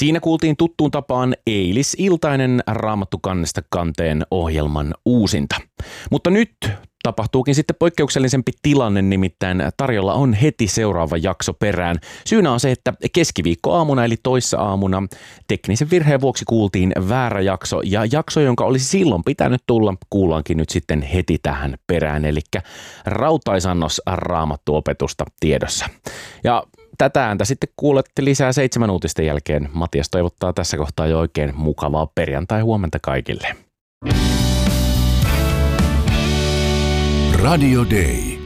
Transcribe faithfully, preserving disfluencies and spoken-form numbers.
Siinä kuultiin tuttuun tapaan eilisiltainen Raamattu kannesta kanteen ohjelman uusinta. Mutta nyt tapahtuukin sitten poikkeuksellisempi tilanne, nimittäin tarjolla on heti seuraava jakso perään. Syynä on se, että keskiviikkoaamuna eli toissa aamuna teknisen virheen vuoksi kuultiin väärä jakso ja jakso, jonka olisi silloin pitänyt tulla, kuullaankin nyt sitten heti tähän perään, eli rautaisannos raamattuopetusta tiedossa. Ja tätä ääntä sitten kuulette lisää seitsemän uutisten jälkeen. Matias toivottaa tässä kohtaa jo oikein mukavaa perjantai-huomenta kaikille. Radio Day.